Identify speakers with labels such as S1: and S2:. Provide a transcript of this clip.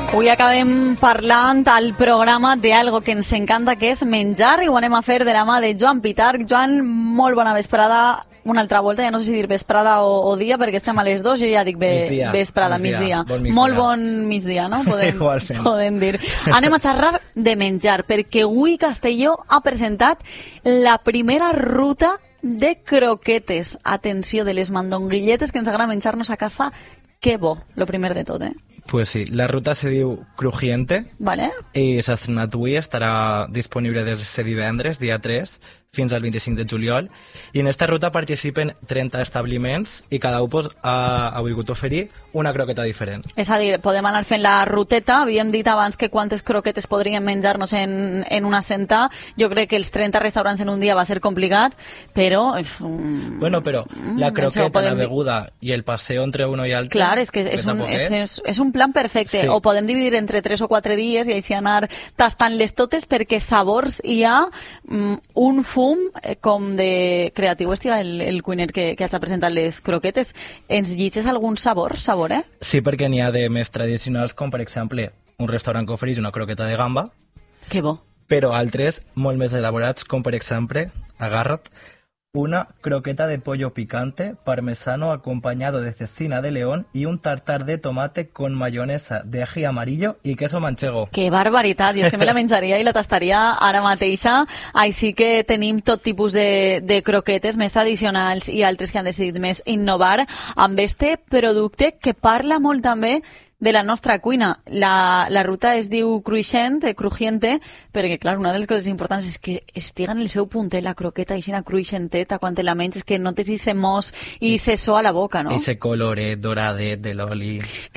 S1: Avui acabem parlant al programa d'algo que ens encanta, que és menjar, i ho anem a fer de la mà de Joan Pitarch. Joan, molt bona vesprada. Una altra volta, ja no sé si dir vesprada o dia, perquè estem a les 2, jo ja dic vesprada, migdia. Molt bon migdia, no? Podem dir. Anem a xerrar de menjar, perquè avui Castelló ha presentat la primera ruta de croquetes. Atenció, de les mandonguilletes que ens agrada menjar-nos a casa. Que bo, lo primer de tot,
S2: Pues sí, la ruta se diu Crujiente,
S1: vale.
S2: I s'ha estrenat avui, estarà disponible des de divendres, dia 3, fins al 25 de juliol, i en esta ruta participen 30 establiments i cada un ha volgut oferir una croqueta diferent.
S1: És a dir, podem anar fent la ruteta. Havíem dit abans que quantes croquetes podríem menjar-nos en una senta. Jo crec que els 30 restaurants en un dia va ser complicat, però...
S2: Bueno, però la croqueta, la beguda i el passeo entre uno i altre...
S1: Clar, és que és un plan perfecte. Sí. O podem dividir entre 3 o 4 dies i així anar tastant-les totes, perquè sabors hi ha un fum com de creatiu. Estiga el cuiner que has presentat les croquetes. Ens llitges algun sabor,
S2: Sí, perquè n'hi ha de més tradicionals, com per exemple un restaurant que ofereix una croqueta de gamba.
S1: Que bo.
S2: Però altres molt més elaborats, com per exemple, agarra't, una croqueta de pollo picante parmesano acompañado de cecina de león y un tartar de tomate con mayonesa de ají amarillo y queso manchego.
S1: Que barbaritat, jo és que me la menjaria i la tastaria ara mateixa. Així que tenim tot tipus de croquetes més tradicionals i altres que han decidit més innovar amb este producte que parla molt també de la nostra cuina. La ruta es diu Crujiente, perquè, clar, una de les coses importants és que estiga en el seu puntet la croqueta, i una cruixenteta, quan te la menges, que notes ese mos i ese so a la boca, no?
S2: Ese coloret doradet de l'oli.